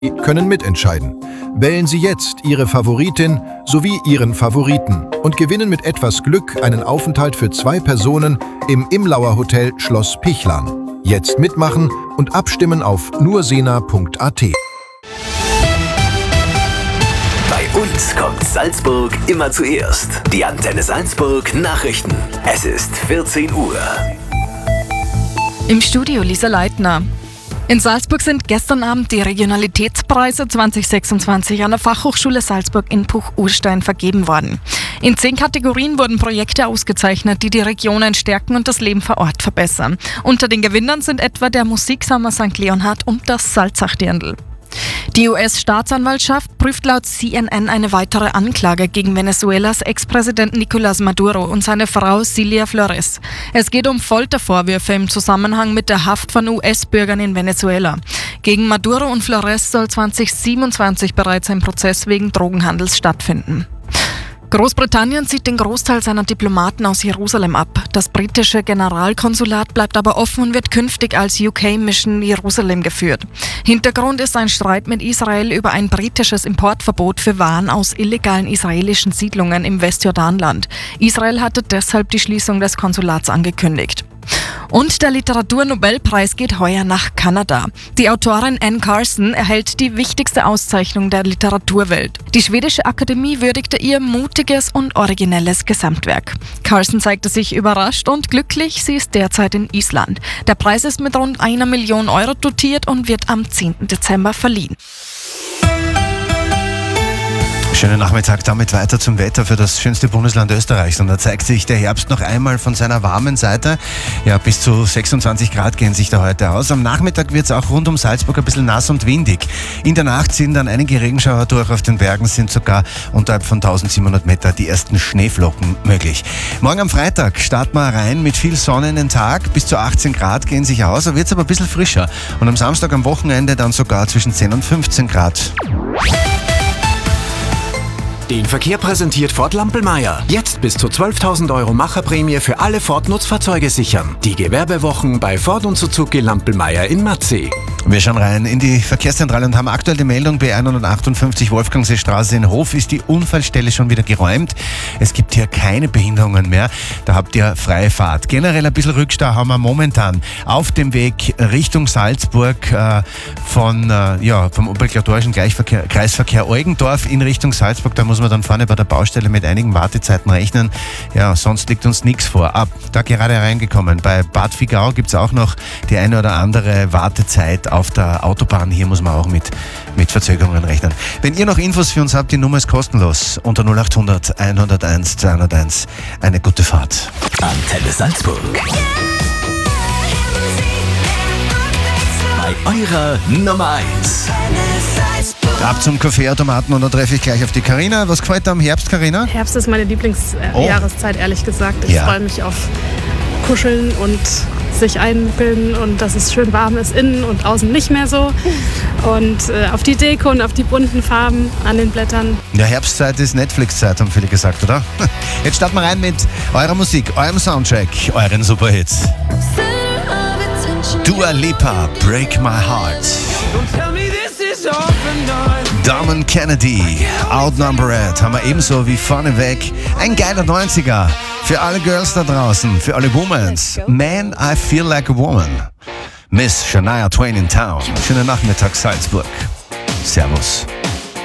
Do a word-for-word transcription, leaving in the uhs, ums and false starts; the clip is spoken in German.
können mitentscheiden. Wählen Sie jetzt Ihre Favoritin sowie Ihren Favoriten und gewinnen mit etwas Glück einen Aufenthalt für zwei Personen im Imlauer Hotel Schloss Pichlan. Jetzt mitmachen und abstimmen auf nur sena punkt a t. Bei uns kommt Salzburg immer zuerst. Die Antenne Salzburg Nachrichten. Es ist vierzehn Uhr. Im Studio Lisa Leitner. In Salzburg sind gestern Abend die Regionalitätspreise zwanzig sechsundzwanzig an der Fachhochschule Salzburg in Puch-Urstein vergeben worden. In zehn Kategorien wurden Projekte ausgezeichnet, die die Regionen stärken und das Leben vor Ort verbessern. Unter den Gewinnern sind etwa der Musiksommer Sankt Leonhard und das Salzachdirndl. Die U S-Staatsanwaltschaft prüft laut C N N eine weitere Anklage gegen Venezuelas Ex-Präsident Nicolás Maduro und seine Frau Cilia Flores. Es geht um Foltervorwürfe im Zusammenhang mit der Haft von U S-Bürgern in Venezuela. Gegen Maduro und Flores soll zwanzig siebenundzwanzig bereits ein Prozess wegen Drogenhandels stattfinden. Großbritannien zieht den Großteil seiner Diplomaten aus Jerusalem ab. Das britische Generalkonsulat bleibt aber offen und wird künftig als U K-Mission Jerusalem geführt. Hintergrund ist ein Streit mit Israel über ein britisches Importverbot für Waren aus illegalen israelischen Siedlungen im Westjordanland. Israel hatte deshalb die Schließung des Konsulats angekündigt. Und der Literaturnobelpreis geht heuer nach Kanada. Die Autorin Anne Carson erhält die wichtigste Auszeichnung der Literaturwelt. Die schwedische Akademie würdigte ihr mutiges und originelles Gesamtwerk. Carson zeigte sich überrascht und glücklich, sie ist derzeit in Island. Der Preis ist mit rund einer Million Euro dotiert und wird am zehnten Dezember verliehen. Schönen Nachmittag, damit weiter zum Wetter für das schönste Bundesland Österreichs. Und da zeigt sich der Herbst noch einmal von seiner warmen Seite. Ja, bis zu sechsundzwanzig Grad gehen sich da heute aus. Am Nachmittag wird es auch rund um Salzburg ein bisschen nass und windig. In der Nacht ziehen dann einige Regenschauer durch. Auf den Bergen sind sogar unterhalb von eintausendsiebenhundert Meter die ersten Schneeflocken möglich. Morgen am Freitag starten wir rein mit viel Sonne in den Tag. Bis zu achtzehn Grad gehen sich aus. Da wird es aber ein bisschen frischer. Und am Samstag am Wochenende dann sogar zwischen zehn und fünfzehn Grad. Den Verkehr präsentiert Ford Lampelmeier. Jetzt bis zu zwölftausend Euro Macherprämie für alle Ford-Nutzfahrzeuge sichern. Die Gewerbewochen bei Ford und Suzuki Lampelmeier in Matzee. Wir schauen rein in die Verkehrszentrale und haben aktuell die Meldung, B hundertachtundfünfzig Wolfgangseestraße in Hof ist die Unfallstelle schon wieder geräumt. Es gibt hier keine Behinderungen mehr. Da habt ihr freie Fahrt. Generell ein bisschen Rückstau haben wir momentan auf dem Weg Richtung Salzburg äh, von, äh, ja, vom obligatorischen Gleichverkehr, Kreisverkehr Eugendorf in Richtung Salzburg. Da muss man dann vorne bei der Baustelle mit einigen Wartezeiten rechnen. Ja, sonst liegt uns nichts vor. Ab, da gerade reingekommen. Bei Bad Vigau gibt es auch noch die eine oder andere Wartezeit auf der Autobahn. Hier muss man auch mit, mit Verzögerungen rechnen. Wenn ihr noch Infos für uns habt, die Nummer ist kostenlos. Unter null acht hundert hunderteins zweihunderteins. Eine gute Fahrt. Antenne Salzburg. Bei eurer Nummer eins. Ab zum Kaffeeautomaten und da treffe ich gleich auf die Carina. Was gefällt dir am Herbst, Carina? Herbst ist meine Lieblingsjahreszeit, oh. ehrlich gesagt. Ich ja. freue mich auf Kuscheln und sich einmuckeln und dass es schön warm ist innen und außen nicht mehr so. Und äh, auf die Deko und auf die bunten Farben an den Blättern. Ja, Herbstzeit ist Netflix-Zeit, haben viele gesagt, oder? Jetzt starten wir rein mit eurer Musik, eurem Soundtrack, euren Superhits. Dua Lipa, Break My Heart. Dom Kennedy, Outnumbered, haben wir ebenso wie vorneweg ein geiler neunziger für alle Girls da draußen, für alle Womans. Man, I Feel Like a Woman. Miss Shania Twain in Town. Schönen Nachmittag, Salzburg. Servus.